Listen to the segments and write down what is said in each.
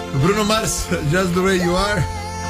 Bruno Mars, Just the way you are.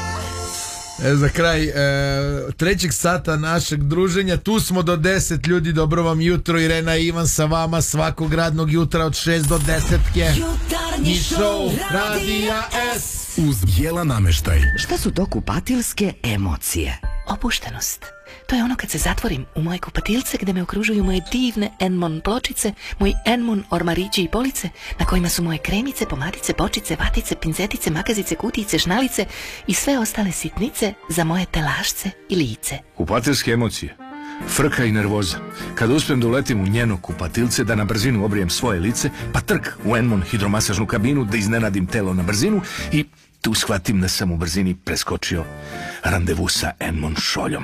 Za kraj trećeg sata našeg druženja, tu smo do 10 ljudi, dobro vam jutro, Irena i Ivan sa vama svakog radnog jutra od 6 do 10. Jutarnji show Radija S uz Jela Nameštaj. Šta su to kupatilske emocije? Opuštenost. To je ono kad se zatvorim u moje kupatilce gde me okružuju moje divne Enmon pločice, moji Enmon ormarići i police na kojima su moje kremice, pomadice, bočice, vatice, pincetice, makazice, kutijice, šnalice i sve ostale sitnice za moje telašce i lice. Kupatilske emocije. Frka i nervoza. Kada uspijem da uletim u njeno kupatilce, da na brzinu obrijem svoje lice, pa trk u Enmon hidromasažnu kabinu, da iznenadim telo na brzinu i tu shvatim da sam u brzini preskočio randevu sa Enmon šoljom.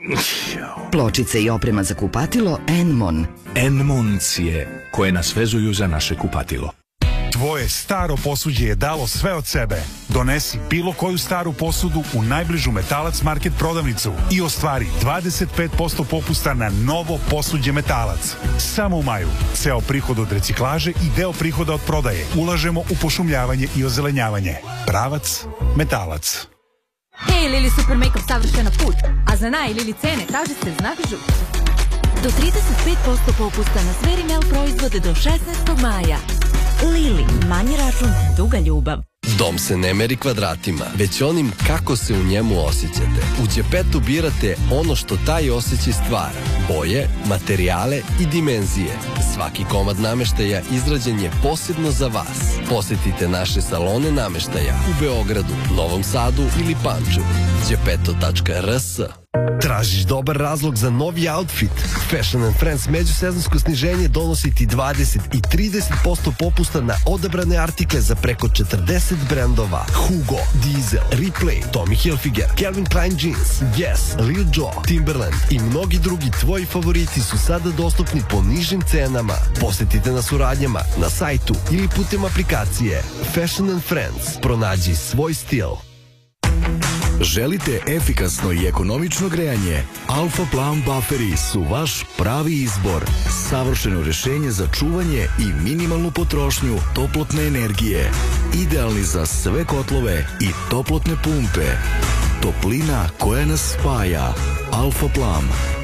Pločice i oprema za kupatilo Enmon. Enmoncije koje nas vezuju za naše kupatilo. Tvoje staro posuđe je dalo sve od sebe. Donesi bilo koju staru posudu u najbližu Metalac Market prodavnicu i ostvari 25% popusta na novo posuđe Metalac. Samo u maju. Ceo prihod od reciklaže i deo prihoda od prodaje ulažemo u pošumljavanje i ozelenjavanje. Pravac Metalac. Hej, Lili Super Make-up savršena put, a za Lili cene traži se znak žut. Do 35% popusta na sve Rimmel proizvode do 16. maja. Lili, manji račun, duga ljubav. Dom se ne meri kvadratima, već onim kako se u njemu osjećate. U Đepetu birate ono što taj osjećaj stvara. Boje, materijale i dimenzije. Svaki komad nameštaja izrađen je posebno za vas. Posjetite naše salone nameštaja u Beogradu, Novom Sadu ili Pančevu. Đepeto.rs. Tražiš dobar razlog za novi outfit? Fashion and Friends međusezonsko sniženje donosi ti 20 i 30% popusta na odabrane artikle za preko 40 brendova. Hugo, Diesel, Replay, Tommy Hilfiger, Calvin Klein Jeans, Guess, Lil Jon, Timberland i mnogi drugi tvoji favoriti su sada dostupni po nižim cenama. Posjetite nas u radnjama, na sajtu ili putem aplikacije. Fashion and Friends. Pronađi svoj stil. Želite efikasno i ekonomično grejanje? Alfa Plan bufferi su vaš pravi izbor. Savršeno rešenje za čuvanje i minimalnu potrošnju toplotne energije. Idealni za sve kotlove i toplotne pumpe. Toplina koja nas spaja. Alfa Plan.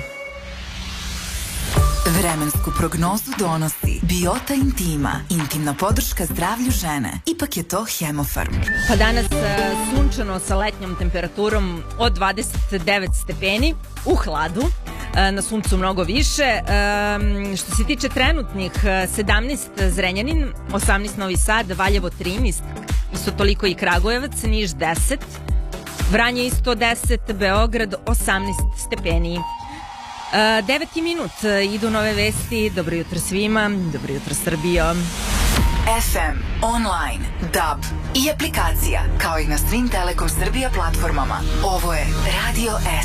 Vremensku prognozu donosi Biota Intima, intimna podrška zdravlju žene. Ipak je to Hemofarm. Pa danas sunčano sa letnjom temperaturom od 29 stepeni u hladu. Na suncu mnogo više. Što se tiče trenutnih, 17 Zrenjanin, 18 Novi Sad, Valjevo 13, isto toliko i Kragujevac, Niš 10, Vranje isto 10, Beograd 18 stepeni. 9 minut, idu nove vesti. Dobro jutro svima, dobro jutro Srbijo. FM, online, DAB i aplikacija, kao i na svim Telekom Srbija platformama. Ovo je Radio S.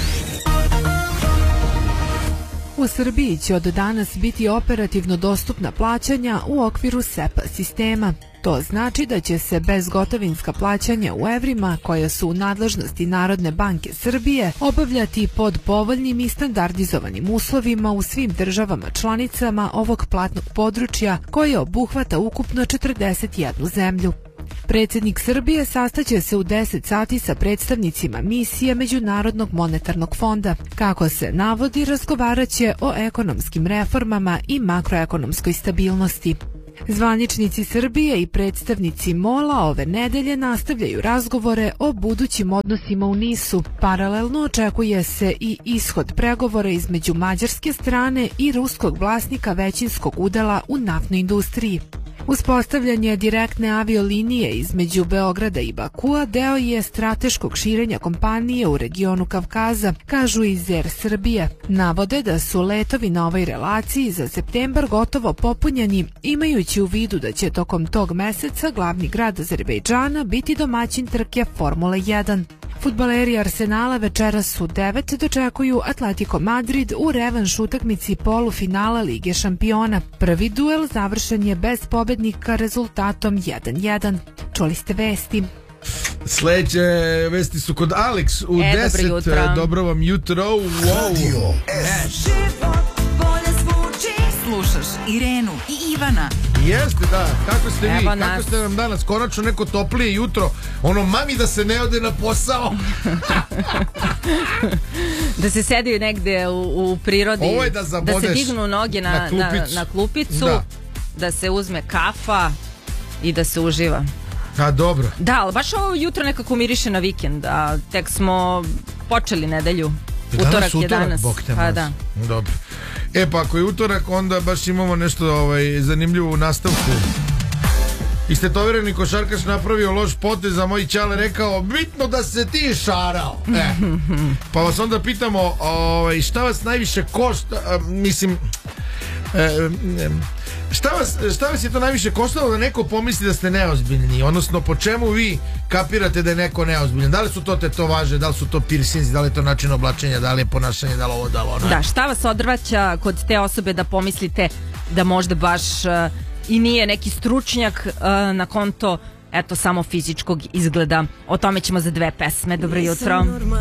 U Srbiji će od danas biti operativno dostupna plaćanja u okviru SEPA sistema. To znači da će se bezgotovinska plaćanja u evrima, koja su u nadležnosti Narodne banke Srbije, obavljati pod povoljnim i standardizovanim uslovima u svim državama članicama ovog platnog područja, koje obuhvata ukupno 41 zemlju. Predsjednik Srbije sastaće se u 10 sati sa predstavnicima misije Međunarodnog monetarnog fonda. Kako se navodi, razgovaraće o ekonomskim reformama i makroekonomskoj stabilnosti. Zvaničnici Srbije i predstavnici MOL-a ove nedelje nastavljaju razgovore o budućim odnosima u Nisu. Paralelno očekuje se i ishod pregovora između mađarske strane i ruskog vlasnika većinskog udela u naftnoj industriji. Uspostavljanje direktne aviolinije između Beograda i Bakua deo je strateškog širenja kompanije u regionu Kavkaza, kažu iz Air Srbije. Navode da su letovi na ovoj relaciji za septembar gotovo popunjeni, imajući u vidu da će tokom tog meseca glavni grad Azerbejdžana biti domaćin trke Formule 1. Fudbaleri Arsenala večeras u 9 dočekuju Atletico Madrid u revanš utakmici polufinala Lige šampiona. Prvi duel završen je bez pobednika rezultatom 1:1. Čuli ste vesti. Sledeće vesti su kod Alex u 10. Dobro vam jutro. Slušaš Irenu i Ivana. Jeste, da. Kako ste vi? Evo Kako nas. ste nam danas? Konačno neko toplije jutro. Ono, mami da se ne ode na posao. Da se sedi negde u prirodi. Ovo je da zabodeš se dignu noge na klupicu. Da se uzme kafa i da se uživa. A dobro. Da, ali baš ovo jutro nekako miriše na vikend. A tek smo počeli nedelju. Utorak je danas. Pa da. Dobro. Pa ako je utorak, onda baš imamo nešto zanimljivo u nastavku. Istetovirani košarkaš napravio loš potez, a moj ćale rekao bitno da se ti šarao. Pa vas onda pitamo šta vas najviše košta, mislim šta vas je to najviše koštalo da neko pomisli da ste neozbiljni, odnosno po čemu vi kapirate da je neko neozbiljan? Da li su to tetovaže, da li su to piercings, da li je to način oblačenja, da li je ponašanje, da li ovo, da li ono? Da, šta vas odvraća kod te osobe da pomislite da možda baš i nije neki stručnjak na konto samo fizičkog izgleda? O tome ćemo za 2 pesme. Dobro jutro.